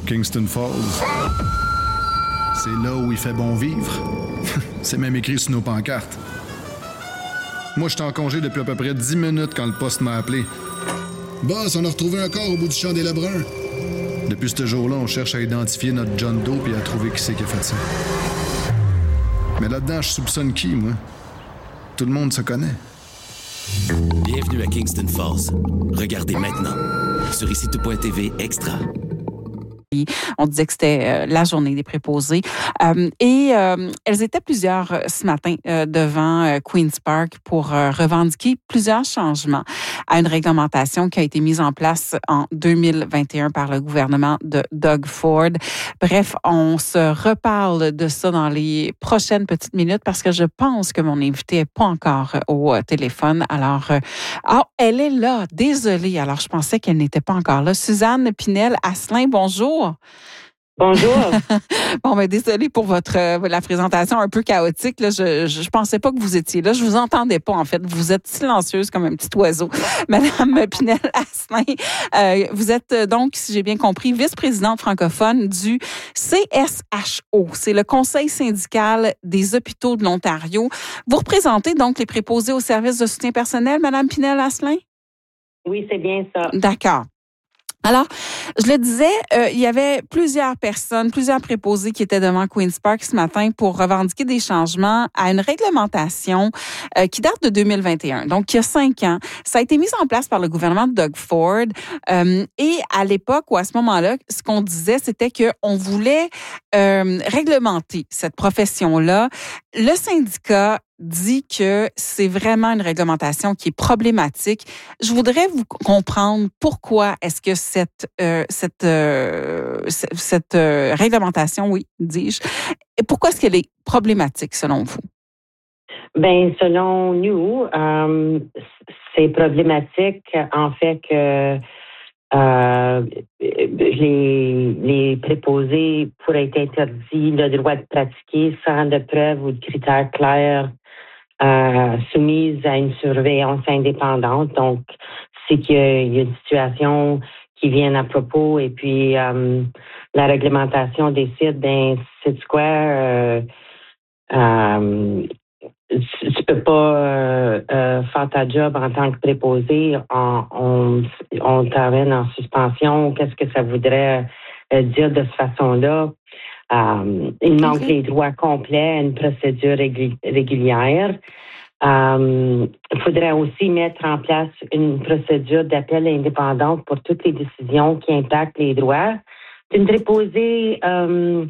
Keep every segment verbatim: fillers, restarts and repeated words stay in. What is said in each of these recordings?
Kingston Falls. C'est là où il fait bon vivre. C'est même écrit sur nos pancartes. Moi, j'étais en congé depuis à peu près dix minutes quand le poste m'a appelé. Boss, on a retrouvé un corps au bout du champ des Lebrun. Depuis ce jour-là, on cherche à identifier notre John Doe et à trouver qui c'est qui a fait ça. Mais là-dedans, je soupçonne qui, moi? Tout le monde se connaît. Bienvenue à Kingston Falls. Regardez maintenant sur ici tout point t v Extra. On disait que c'était euh, la journée des préposés. Euh, et euh, elles étaient plusieurs euh, ce matin euh, devant euh, Queen's Park pour euh, revendiquer plusieurs changements à une réglementation qui a été mise en place en deux mille vingt et un par le gouvernement de Doug Ford. Bref, on se reparle de ça dans les prochaines petites minutes parce que je pense que mon invité n'est pas encore au euh, téléphone. Alors, euh, oh, elle est là. Désolée. Alors, je pensais qu'elle n'était pas encore là. Suzanne Pinel-Asselin, bonjour. Bonjour. Bon, ben désolée pour votre euh, la présentation un peu chaotique. Là, je, je je pensais pas que vous étiez là. Je vous entendais pas en fait. Vous êtes silencieuse comme un petit oiseau, Madame Pinel-Asselin. Euh, vous êtes donc, si j'ai bien compris, vice-présidente francophone du C S H O. C'est le Conseil syndical des hôpitaux de l'Ontario. Vous représentez donc les préposés aux services de soutien personnel, Madame Pinel-Asselin? Oui, c'est bien ça. D'accord. Alors, je le disais, euh, il y avait plusieurs personnes, plusieurs préposés qui étaient devant Queen's Park ce matin pour revendiquer des changements à une réglementation euh, qui date de deux mille vingt et un, donc il y a cinq ans. Ça a été mis en place par le gouvernement de Doug Ford euh, et à l'époque ou à ce moment-là, ce qu'on disait, c'était qu'on voulait euh, réglementer cette profession-là. Le syndicat dit que c'est vraiment une réglementation qui est problématique. Je voudrais vous comprendre pourquoi est-ce que cette euh, cette euh, cette euh, réglementation, oui, dis-je, et pourquoi est-ce qu'elle est problématique selon vous? Ben, selon nous, euh, c'est problématique en fait que euh, les les préposés pourraient être interdits le droit de pratiquer sans de preuves ou de critères clairs. Euh, soumise à une surveillance indépendante. Donc, c'est qu'il y a, il y a une situation qui vient à propos et puis euh, la réglementation décide, ben, c'est quoi, euh, euh, tu, tu peux pas euh, euh, faire ta job en tant que préposé, on, on, on t'amène en suspension. Qu'est-ce que ça voudrait euh, dire de cette façon-là? Euh, il manque les droits complets à une procédure régul- régulière. Euh, il faudrait aussi mettre en place une procédure d'appel indépendante pour toutes les décisions qui impactent les droits d'une préposée euh,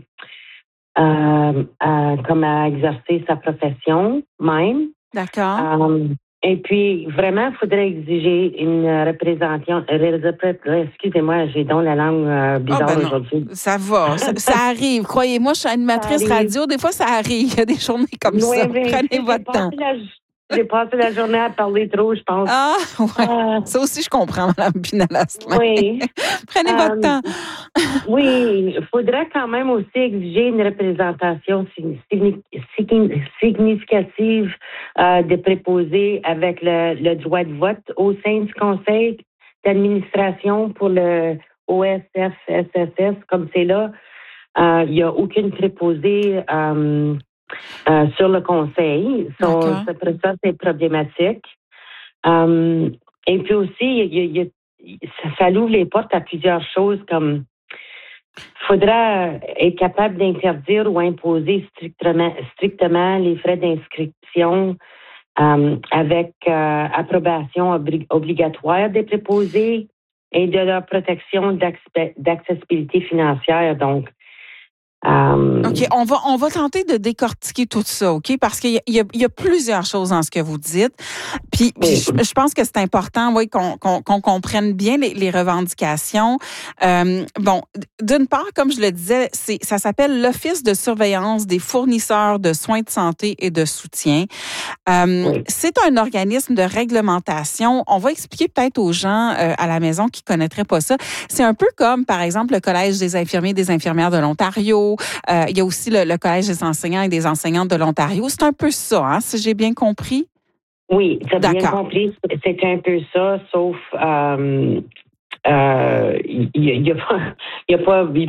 euh, à, comme à exercer sa profession même. D'accord. Euh, Et puis, vraiment, il faudrait exiger une représentation. Excusez-moi, j'ai donc la langue euh, bizarre oh ben aujourd'hui. Ça va, ça, ça arrive. Croyez-moi, je suis animatrice radio. Des fois, ça arrive. Il y a des journées comme oui, ça. Oui, prenez votre temps. La, j'ai passé la journée à parler trop, je pense. Ah, ouais. Euh, ça aussi, je comprends, Mme Pinel-Asselin. Oui. Prenez votre euh, temps. Oui, il faudrait quand même aussi exiger une représentation significative euh, des préposés avec le, le droit de vote au sein du conseil d'administration pour le O S F S S S, comme c'est là. Euh, il n'y a aucune préposée euh, euh, sur le conseil. So, ça, ça, c'est problématique. Euh, et puis aussi, il y a, il y a, ça, ça ouvre les portes à plusieurs choses comme il faudra être capable d'interdire ou imposer strictement, strictement les frais d'inscription euh, avec euh, approbation obli- obligatoire des préposés et de leur protection d'accessibilité financière. Donc, Um... OK, on va on va tenter de décortiquer tout ça, OK? Parce qu'il y a, il y a, il y a plusieurs choses dans ce que vous dites. Puis, puis je, je pense que c'est important, oui, qu'on, qu'on, qu'on comprenne bien les, les revendications. Euh, bon, d'une part, comme je le disais, c'est ça s'appelle l'Office de surveillance des fournisseurs de soins de santé et de soutien. Euh, oui. C'est un organisme de réglementation. On va expliquer peut-être aux gens euh, à la maison qui connaîtraient pas ça. C'est un peu comme, par exemple, le Collège des infirmiers et des infirmières de l'Ontario. Euh, il y a aussi le, le Collège des enseignants et des enseignantes de l'Ontario. C'est un peu ça, hein, si j'ai bien compris? Oui, tu as bien compris. C'est un peu ça, sauf... Euh... Euh, il n'y a, a pas, il